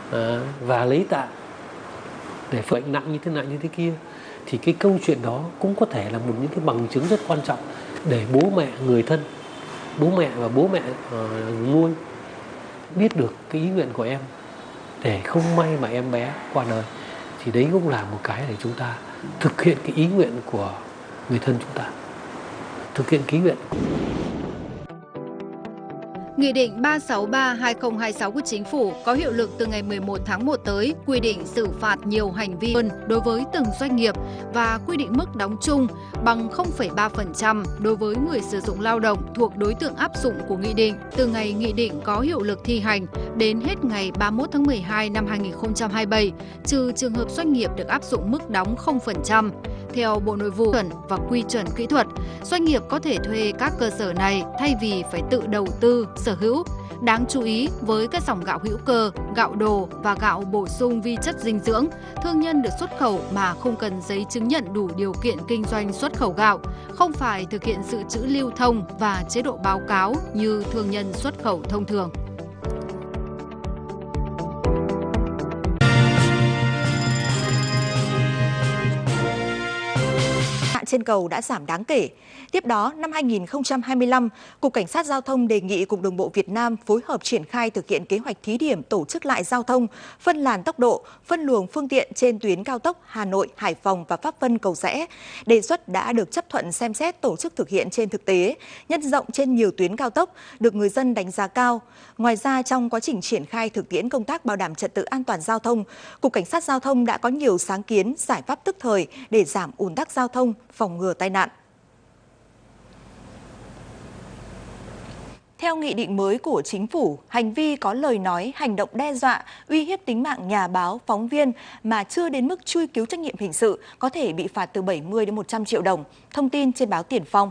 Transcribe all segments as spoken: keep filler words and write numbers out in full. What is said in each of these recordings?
à, và lấy tạng để bệnh nặng như thế nặng như thế kia, thì cái câu chuyện đó cũng có thể là một những cái bằng chứng rất quan trọng để bố mẹ, người thân, bố mẹ và bố mẹ uh, nuôi biết được cái ý nguyện của em, để không may mà em bé qua đời. Thì đấy cũng là một cái để chúng ta thực hiện cái ý nguyện của người thân chúng ta, thực hiện cái ý nguyện. Nghị định ba sáu ba hai không hai sáu của Chính phủ có hiệu lực từ ngày mười một tháng một tới, quy định xử phạt nhiều hành vi hơn đối với từng doanh nghiệp và quy định mức đóng chung bằng không phẩy ba phần trăm đối với người sử dụng lao động thuộc đối tượng áp dụng của nghị định từ ngày nghị định có hiệu lực thi hành đến hết ngày ba mươi mốt tháng mười hai năm hai nghìn không trăm hai mươi bảy, trừ trường hợp doanh nghiệp được áp dụng mức đóng không phần trăm. Theo Bộ Nội vụ chuẩn và quy chuẩn kỹ thuật, doanh nghiệp có thể thuê các cơ sở này thay vì phải tự đầu tư, sở hữu. Đáng chú ý, với các dòng gạo hữu cơ, gạo đồ và gạo bổ sung vi chất dinh dưỡng, thương nhân được xuất khẩu mà không cần giấy chứng nhận đủ điều kiện kinh doanh xuất khẩu gạo, không phải thực hiện dự trữ lưu thông và chế độ báo cáo như thương nhân xuất khẩu thông thường. Trên cầu đã giảm đáng kể. Tiếp đó, năm hai nghìn không trăm hai mươi lăm, Cục Cảnh sát Giao thông đề nghị Cục Đường bộ Việt Nam phối hợp triển khai thực hiện kế hoạch thí điểm tổ chức lại giao thông, phân làn tốc độ, phân luồng phương tiện trên tuyến cao tốc Hà Nội, Hải Phòng và Pháp Vân Cầu Giẽ. Đề xuất đã được chấp thuận xem xét tổ chức thực hiện trên thực tế, nhân rộng trên nhiều tuyến cao tốc, được người dân đánh giá cao. Ngoài ra, trong quá trình triển khai thực tiễn công tác bảo đảm trật tự an toàn giao thông, Cục Cảnh sát Giao thông đã có nhiều sáng kiến, giải pháp tức thời để giảm ùn tắc giao thông, phòng ngừa tai nạn. Theo nghị định mới của Chính phủ, hành vi có lời nói, hành động đe dọa, uy hiếp tính mạng nhà báo, phóng viên mà chưa đến mức truy cứu trách nhiệm hình sự có thể bị phạt từ bảy mươi đến một trăm triệu đồng. Thông tin trên báo Tiền Phong.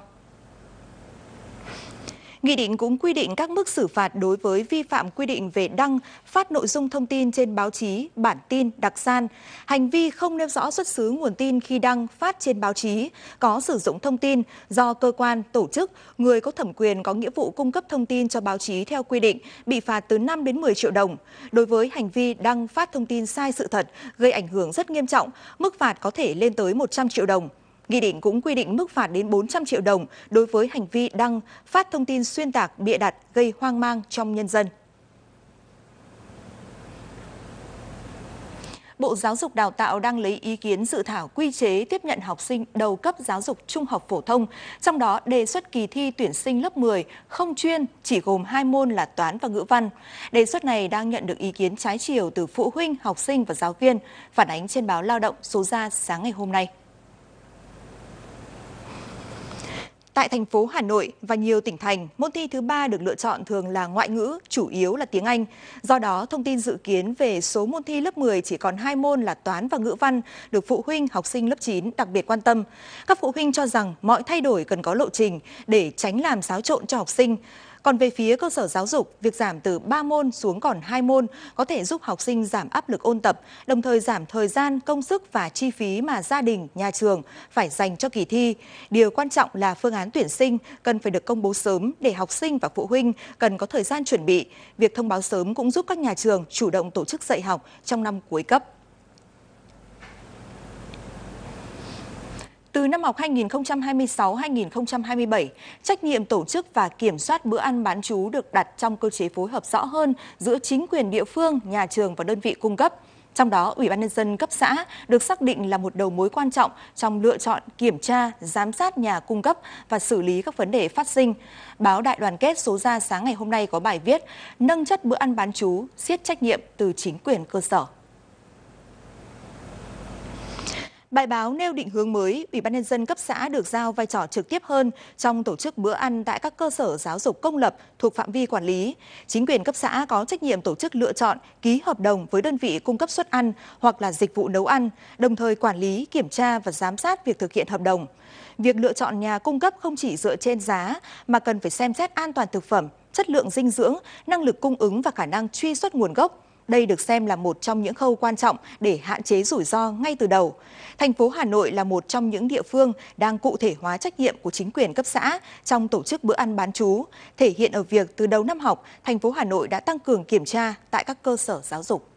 Nghị định cũng quy định các mức xử phạt đối với vi phạm quy định về đăng, phát nội dung thông tin trên báo chí, bản tin, đặc san, hành vi không nêu rõ xuất xứ nguồn tin khi đăng, phát trên báo chí, có sử dụng thông tin do cơ quan, tổ chức, người có thẩm quyền có nghĩa vụ cung cấp thông tin cho báo chí theo quy định, bị phạt từ năm đến mười triệu đồng. Đối với hành vi đăng, phát thông tin sai sự thật, gây ảnh hưởng rất nghiêm trọng, mức phạt có thể lên tới một trăm triệu đồng. Nghị định cũng quy định mức phạt đến bốn trăm triệu đồng đối với hành vi đăng, phát thông tin xuyên tạc, bịa đặt, gây hoang mang trong nhân dân. Bộ Giáo dục Đào tạo đang lấy ý kiến dự thảo quy chế tiếp nhận học sinh đầu cấp giáo dục trung học phổ thông, trong đó đề xuất kỳ thi tuyển sinh lớp mười không chuyên, chỉ gồm hai môn là toán và ngữ văn. Đề xuất này đang nhận được ý kiến trái chiều từ phụ huynh, học sinh và giáo viên, phản ánh trên báo Lao động số ra sáng ngày hôm nay. Tại thành phố Hà Nội và nhiều tỉnh thành, môn thi thứ ba được lựa chọn thường là ngoại ngữ, chủ yếu là tiếng Anh. Do đó, thông tin dự kiến về số môn thi lớp mười chỉ còn hai môn là toán và ngữ văn được phụ huynh, học sinh lớp chín đặc biệt quan tâm. Các phụ huynh cho rằng mọi thay đổi cần có lộ trình để tránh làm xáo trộn cho học sinh. Còn về phía cơ sở giáo dục, việc giảm từ ba môn xuống còn hai môn có thể giúp học sinh giảm áp lực ôn tập, đồng thời giảm thời gian, công sức và chi phí mà gia đình, nhà trường phải dành cho kỳ thi. Điều quan trọng là phương án tuyển sinh cần phải được công bố sớm để học sinh và phụ huynh cần có thời gian chuẩn bị. Việc thông báo sớm cũng giúp các nhà trường chủ động tổ chức dạy học trong năm cuối cấp. Từ năm học hai nghìn không trăm hai mươi sáu hai nghìn không trăm hai mươi bảy, trách nhiệm tổ chức và kiểm soát bữa ăn bán trú được đặt trong cơ chế phối hợp rõ hơn giữa chính quyền địa phương, nhà trường và đơn vị cung cấp. Trong đó, Ủy ban nhân dân cấp xã được xác định là một đầu mối quan trọng trong lựa chọn, kiểm tra, giám sát nhà cung cấp và xử lý các vấn đề phát sinh. Báo Đại Đoàn kết số ra sáng ngày hôm nay có bài viết nâng chất bữa ăn bán trú, siết trách nhiệm từ chính quyền cơ sở. Bài báo nêu định hướng mới, Ủy ban nhân dân cấp xã được giao vai trò trực tiếp hơn trong tổ chức bữa ăn tại các cơ sở giáo dục công lập thuộc phạm vi quản lý. Chính quyền cấp xã có trách nhiệm tổ chức lựa chọn, ký hợp đồng với đơn vị cung cấp suất ăn hoặc là dịch vụ nấu ăn, đồng thời quản lý, kiểm tra và giám sát việc thực hiện hợp đồng. Việc lựa chọn nhà cung cấp không chỉ dựa trên giá mà cần phải xem xét an toàn thực phẩm, chất lượng dinh dưỡng, năng lực cung ứng và khả năng truy xuất nguồn gốc. Đây được xem là một trong những khâu quan trọng để hạn chế rủi ro ngay từ đầu. Thành phố Hà Nội là một trong những địa phương đang cụ thể hóa trách nhiệm của chính quyền cấp xã trong tổ chức bữa ăn bán trú, thể hiện ở việc từ đầu năm học, thành phố Hà Nội đã tăng cường kiểm tra tại các cơ sở giáo dục.